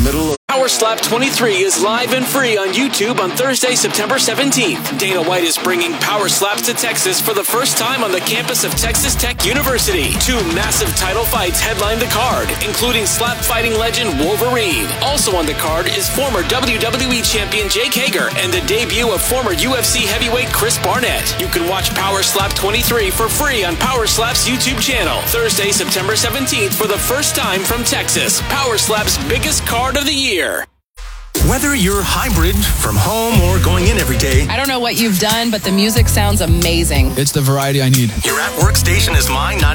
middle of... Power Slap 23 is live and free on YouTube on Thursday, September 17th. Dana White is bringing Power Slaps to Texas for the first time on the campus of Texas Tech University. 2 massive title fights headline the card, including slap fighting legend Wolverine. Also on the card is former WWE champion Jake Hager and the debut of former UFC heavyweight Chris Barnett. You can watch Power Slap 23 for free on Power Slap's YouTube channel. Thursday, September 17th for the first time from Texas. Power Slap's biggest card of the year. Whether you're hybrid, from home, or going in every day, I don't know what you've done, but the music sounds amazing. It's the variety I need. your app workstation is mine, not